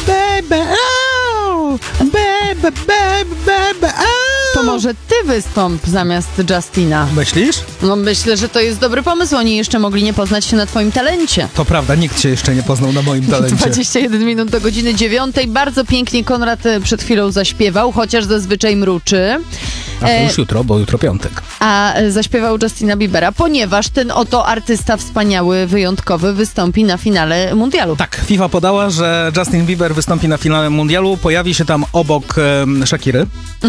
baby, oh, baby, baby, baby, oh. To może ty wystąp zamiast Justina. Myślisz? No myślę, że to jest dobry pomysł. Oni jeszcze mogli nie poznać się na twoim talencie. To prawda, nikt się jeszcze nie poznał na moim talencie. 21 minut do godziny 9. Bardzo pięknie Konrad przed chwilą zaśpiewał, chociaż zazwyczaj mruczy. A to już jutro, bo jutro piątek. A zaśpiewał Justina Biebera, ponieważ ten oto artysta wspaniały, wyjątkowy wystąpi na finale mundialu. Tak, FIFA podała, że Justin Bieber wystąpi na finale mundialu, pojawi się tam obok Shakiry.